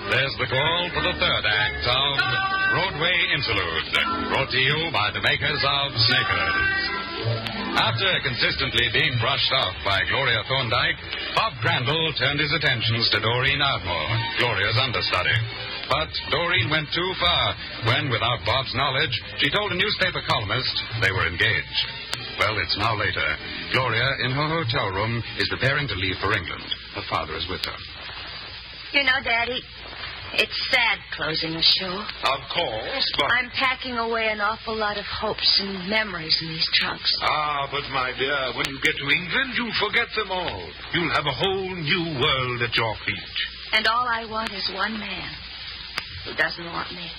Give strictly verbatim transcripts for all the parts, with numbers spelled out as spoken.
there's the call for the third act of Broadway Interlude, brought to you by the makers of Snickers. After consistently being brushed off by Gloria Thorndyke, Bob Crandall turned his attentions to Doreen Ardmore, Gloria's understudy. But Doreen went too far when, without Bob's knowledge, she told a newspaper columnist they were engaged. Well, it's now later. Gloria, in her hotel room, is preparing to leave for England. Her father is with her. You know, Daddy, it's sad closing a show. Of course, but... I'm packing away an awful lot of hopes and memories in these trunks. Ah, but, my dear, when you get to England, you'll forget them all. You'll have a whole new world at your feet. And all I want is one man who doesn't want me.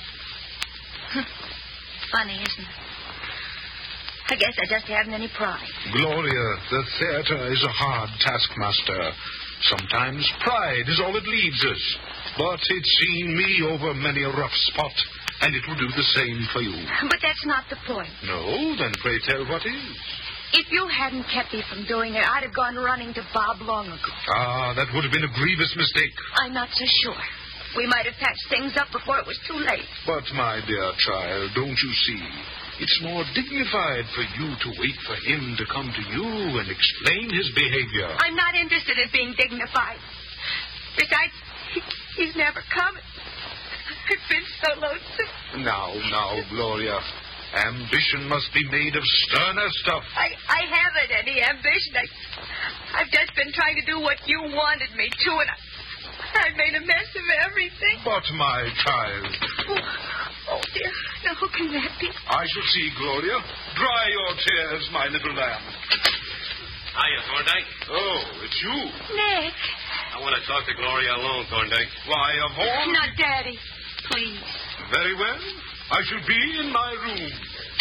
Funny, isn't it? I guess I just haven't any pride. Gloria, the theater is a hard taskmaster. Sometimes pride is all it leaves us. But it's seen me over many a rough spot, and it will do the same for you. But that's not the point. No? Then pray tell what is. If you hadn't kept me from doing it, I'd have gone running to Bob long ago. Ah, that would have been a grievous mistake. I'm not so sure. We might have patched things up before it was too late. But, my dear child, don't you see? It's more dignified for you to wait for him to come to you and explain his behavior. I'm not interested in being dignified. Besides, he, he's never coming. I've been so lonesome. Now, now, Gloria. Ambition must be made of sterner stuff. I, I haven't any ambition. I, I've just been trying to do what you wanted me to, and I, I've made a mess of everything. But, my child... Oh, oh, dear. Now, who can that be? I shall see, Gloria. Dry your tears, my little lamb. Hiya, Thorndyke. Oh, it's you. Nick. I want to talk to Gloria alone, Thorndyke. Why, of all... Not Daddy. Please. Very well. I shall be in my room.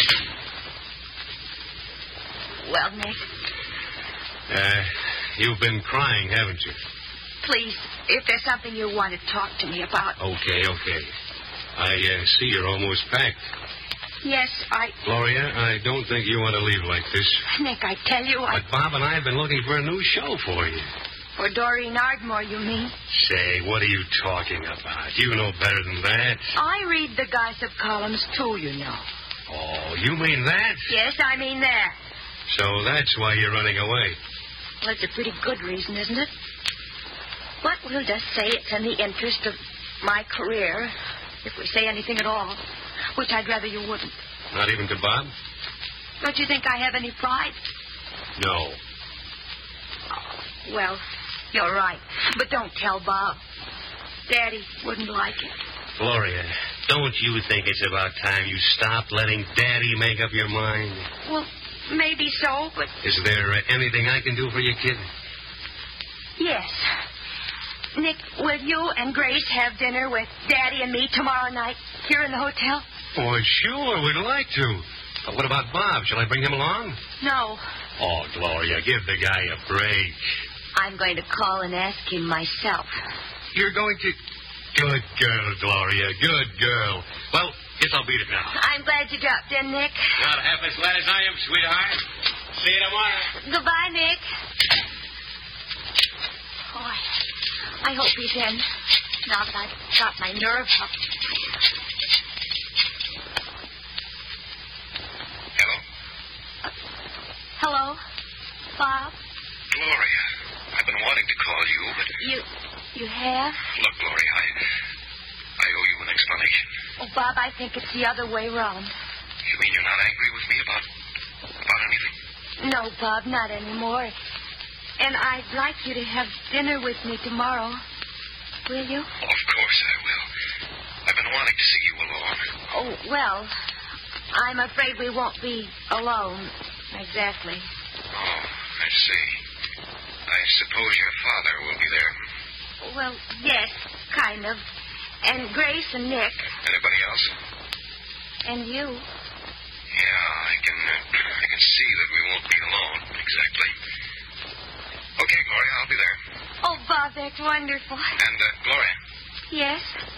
Well, Nick. Uh, you've been crying, haven't you? Please, if there's something you want to talk to me about. Okay, okay. I uh, see you're almost packed. Yes, I... Gloria, I don't think you want to leave like this. Nick, I tell you, I... But Bob and I have been looking for a new show for you. For Doreen Ardmore, you mean? Say, what are you talking about? You know better than that. I read the gossip columns, too, you know. Oh, you mean that? Yes, I mean that. So that's why you're running away. Well, it's a pretty good reason, isn't it? But we'll just say it's in the interest of my career, if we say anything at all, which I'd rather you wouldn't. Not even to Bob? Don't you think I have any pride? No. Oh, well, you're right. But don't tell Bob. Daddy wouldn't like it. Gloria, don't you think it's about time you stopped letting Daddy make up your mind? Well, maybe so, but... Is there uh, anything I can do for you, kid? Yes. Nick, will you and Grace have dinner with Daddy and me tomorrow night here in the hotel? Oh, sure, we'd like to. But what about Bob? Shall I bring him along? No. Oh, Gloria, give the guy a break. I'm going to call and ask him myself. You're going to... Good girl, Gloria, good girl. Well, guess I'll beat it now. I'm glad you dropped in, Nick. Not half as glad as I am, sweetheart. See you tomorrow. Goodbye, Nick. Oh, I, I hope he's in, now that I've got my nerve up. Hello? Uh, hello? Bob? Gloria, I've been wanting to call you, but... You... you have? Look, Gloria, I... I owe you an explanation. Oh, Bob, I think it's the other way round. You mean you're not angry with me about... about anything? No, Bob, not anymore. And I'd like you to have dinner with me tomorrow. Will you? Oh, of course I will. I've been wanting to see you alone. Oh, well, I'm afraid we won't be alone. Exactly. Oh, I see. I suppose your father will be there. Well, yes, kind of. And Grace and Nick. Anybody else? And you. Yeah, I can uh, I can see that we won't be alone, exactly. Okay, Gloria, I'll be there. Oh, Bob, that's wonderful. And, uh, Gloria. Yes?